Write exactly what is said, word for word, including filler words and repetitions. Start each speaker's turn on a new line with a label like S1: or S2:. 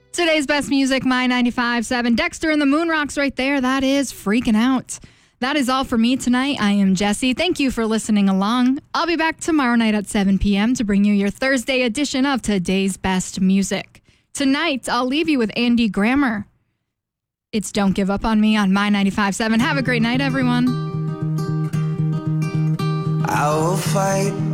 S1: Today's best music, My ninety-five point seven. Dexter and the Moon Rocks right there. That is Freaking Out. That is all for me tonight. I am Jessie. Thank you for listening along. I'll be back tomorrow night at seven p.m. to bring you your Thursday edition of Today's Best Music. Tonight, I'll leave you with Andy Grammer. It's Don't Give Up on Me on My ninety-five point seven. Have a great night, everyone.
S2: I will fight